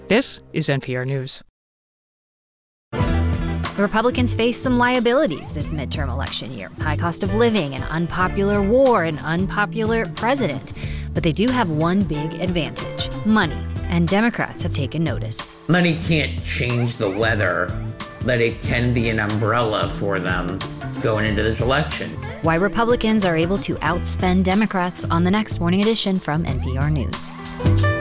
This is NPR News. Republicans face some liabilities this midterm election year. High cost of living, an unpopular war, an unpopular president. But they do have one big advantage: money. And Democrats have taken notice. Money can't change the weather, but it can be an umbrella for them going into this election. Why Republicans are able to outspend Democrats on the next Morning Edition from NPR News.